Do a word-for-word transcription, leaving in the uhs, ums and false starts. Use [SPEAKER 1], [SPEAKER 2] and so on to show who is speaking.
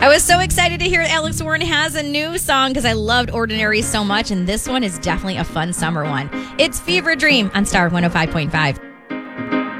[SPEAKER 1] I was so excited to hear Alex Warren has a new song because I loved Ordinary so much, and this one is definitely a fun summer one. It's Fever Dream on Star one oh five point five.